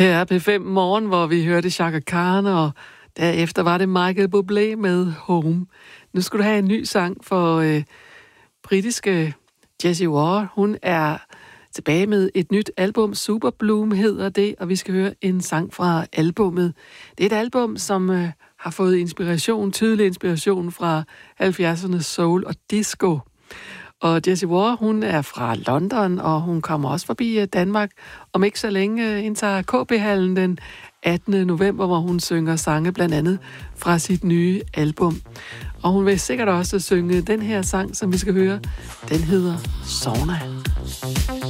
Her er P5 Morgen, hvor vi hørte Chaka Khan, og derefter var det Michael Bublé med Home. Nu skulle du have en ny sang for britiske Jessie Ware. Hun er tilbage med et nyt album, Super Bloom hedder det, og vi skal høre en sang fra albummet. Det er et album, som har fået tydelig inspiration fra 70'ernes soul og disco. Og Jessie Ware, hun er fra London, og hun kommer også forbi Danmark. Om ikke så længe indtager KB-hallen den 18. november, hvor hun synger sange blandt andet fra sit nye album. Og hun vil sikkert også synge den her sang, som vi skal høre. Den hedder Sauna.